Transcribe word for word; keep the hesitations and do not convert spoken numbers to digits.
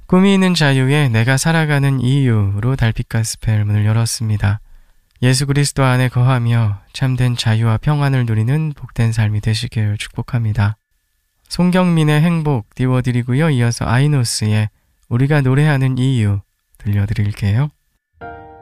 꿈이 있는 자유에 내가 살아가는 이유로 달빛 가스펠 문을 열었습니다. 예수 그리스도 안에 거하며 참된 자유와 평안을 누리는 복된 삶이 되시길 축복합니다. 송경민의 행복 띄워드리고요. 이어서 아이노스의 우리가 노래하는 이유 들려드릴게요.